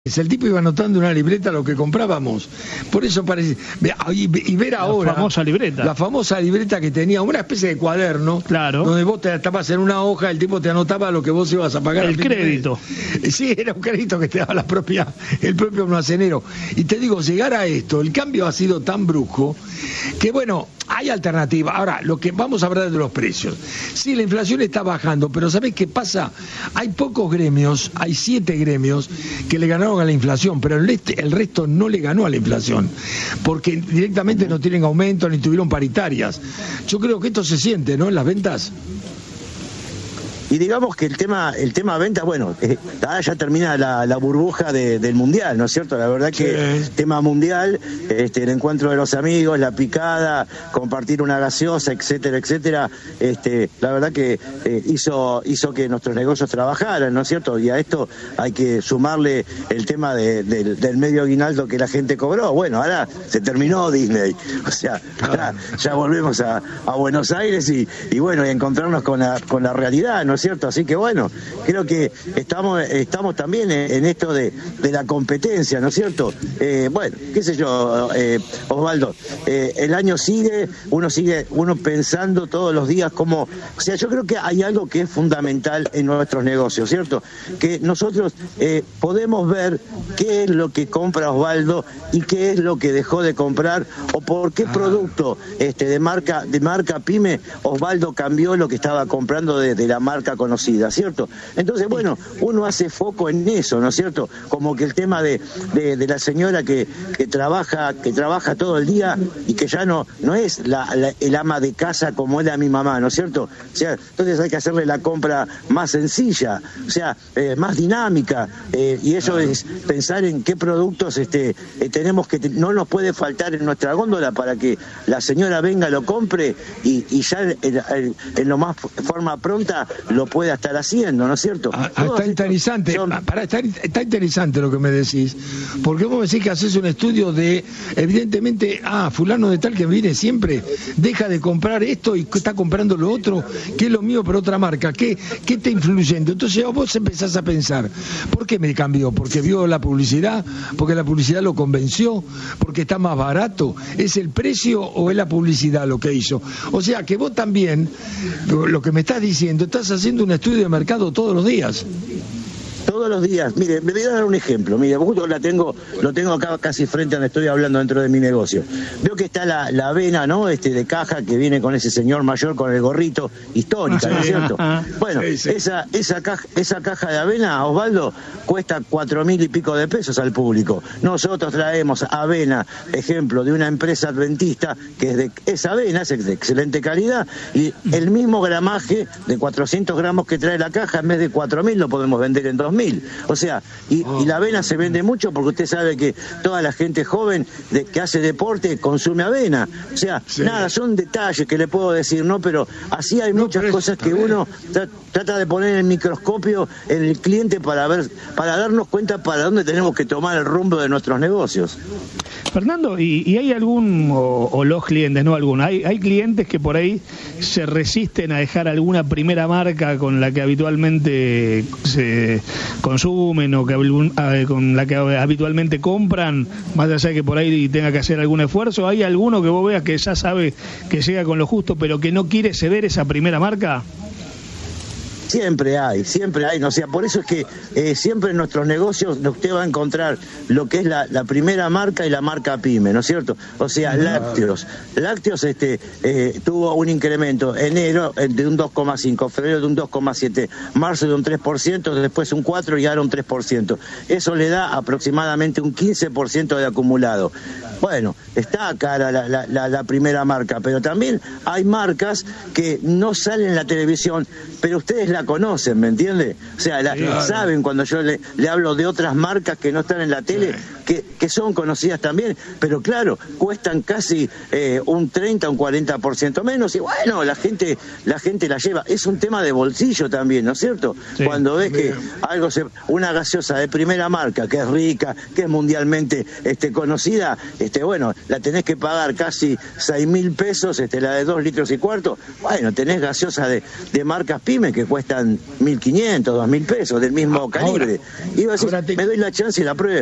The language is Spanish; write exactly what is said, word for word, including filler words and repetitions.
El tipo iba anotando en una libreta lo que comprábamos. Por eso parece. Y, y ver ahora. La famosa libreta. La famosa libreta que tenía una especie de cuaderno. Claro. Donde vos te estabas en una hoja, el tipo te anotaba lo que vos ibas a pagar. El crédito. Sí, era un crédito que te daba la propia, el propio almacenero. Y te digo, llegar a esto, el cambio ha sido tan brusco que, bueno, hay alternativa. Ahora, lo que vamos a hablar de los precios. Sí, la inflación está bajando, pero ¿sabés qué pasa? Hay pocos gremios, hay siete gremios que le ganaron a la inflación, pero el, este, el resto no le ganó a la inflación, porque directamente no tienen aumento ni tuvieron paritarias. Yo creo que esto se siente, ¿no?, en las ventas. Y digamos que el tema el tema venta, bueno, eh, ya termina la, la burbuja de, del mundial, ¿no es cierto? La verdad que sí. Tema mundial, este, el encuentro de los amigos, la picada, compartir una gaseosa, etcétera, etcétera, este, la verdad que eh, hizo hizo que nuestros negocios trabajaran, ¿no es cierto? Y a esto hay que sumarle el tema de, de, del medio aguinaldo que la gente cobró. Bueno, ahora se terminó Disney, o sea, ahora ya volvemos a, a Buenos Aires y, y bueno, y encontrarnos con la, con la realidad, ¿no es cierto? Así que bueno, creo que estamos estamos también en esto de, de la competencia, ¿no es cierto? Eh, bueno, qué sé yo, eh, Osvaldo, eh, el año sigue, uno sigue, uno pensando todos los días cómo, o sea, yo creo que hay algo que es fundamental en nuestros negocios, ¿cierto? Que nosotros eh, podemos ver qué es lo que compra Osvaldo y qué es lo que dejó de comprar o por qué producto este de marca de marca pyme Osvaldo cambió lo que estaba comprando de, de la marca conocida, ¿cierto? Entonces, bueno, uno hace foco en eso, ¿no es cierto? Como que el tema de, de, de la señora que, que trabaja que trabaja todo el día y que ya no no es la, la, el ama de casa como era mi mamá, ¿no es cierto? O sea, entonces hay que hacerle la compra más sencilla, o sea, eh, más dinámica, eh, y eso es pensar en qué productos este eh, tenemos que, no nos puede faltar en nuestra góndola para que la señora venga, lo compre y, y ya en, en, en lo más forma pronta lo pueda estar haciendo, ¿no es cierto? Ah, está interesante, son... para, está, está interesante lo que me decís, porque vos me decís que haces un estudio de, evidentemente, ah, fulano de tal que viene siempre, deja de comprar esto y está comprando lo otro, que es lo mío pero otra marca, ¿qué, qué está influyendo? Entonces vos empezás a pensar, ¿por qué me cambió? ¿Porque vio la publicidad? ¿Porque la publicidad lo convenció? ¿Porque está más barato? ¿Es el precio o es la publicidad lo que hizo? O sea, que vos también, lo que me estás diciendo, estás haciendo un estudio de mercado todos los días. Todos los días. Mire, me voy a dar un ejemplo. Mire, justo la tengo, lo tengo acá casi frente a donde estoy hablando dentro de mi negocio. Veo que está la, la avena, ¿no? Este de caja que viene con ese señor mayor con el gorrito, histórica, ¿no es cierto? Bueno, sí, sí. esa esa caja, esa caja de avena, Osvaldo, cuesta cuatro mil y pico de pesos al público. Nosotros traemos avena, ejemplo, de una empresa adventista que es de esa avena, es de excelente calidad, y el mismo gramaje de cuatrocientos gramos que trae la caja, en vez de cuatro mil lo podemos vender en dos mil. O sea, y, y la avena se vende mucho porque usted sabe que toda la gente joven de, que hace deporte consume avena. O sea, sí. Nada, son detalles que le puedo decir, ¿no? Pero así hay no, muchas cosas que uno tra trata de poner el microscopio en el cliente para ver, para darnos cuenta para dónde tenemos que tomar el rumbo de nuestros negocios. Fernando, ¿y, y hay algún, o, o los clientes, no alguno, hay, hay clientes que por ahí se resisten a dejar alguna primera marca con la que habitualmente se consumen o que con la que habitualmente compran, más allá de que por ahí tenga que hacer algún esfuerzo? ¿Hay alguno que vos veas que ya sabe que llega con lo justo pero que no quiere ceder esa primera marca? Siempre hay, siempre hay, no, o sea, por eso es que eh, siempre en nuestros negocios usted va a encontrar lo que es la, la primera marca y la marca pyme, ¿no es cierto? O sea, lácteos. Lácteos este, eh, tuvo un incremento, enero de un dos coma cinco, febrero de un dos coma siete, marzo de un tres por ciento, después un cuatro por ciento y ahora un tres por ciento. Eso le da aproximadamente un quince por ciento de acumulado. Bueno, está cara la, la, la, la primera marca, pero también hay marcas que no salen en la televisión, pero ustedes la conocen, ¿me entiende? O sea, la, claro. Saben cuando yo le, le hablo de otras marcas que no están en la tele, que, que son conocidas también, pero claro, cuestan casi eh, un treinta, un cuarenta por ciento menos, y bueno, la gente la gente la lleva. Es un tema de bolsillo también, ¿no es cierto? Sí, cuando ves que algo se, una gaseosa de primera marca, que es rica, que es mundialmente este, conocida, este, bueno, la tenés que pagar casi seis mil pesos, este, la de dos litros y cuarto, bueno, tenés gaseosa de, de marcas pyme que cuesta cuestan mil quinientos, dos mil pesos, del mismo Ahora, calibre. Y vas a decir, ahora te- me doy la chance y la pruebo.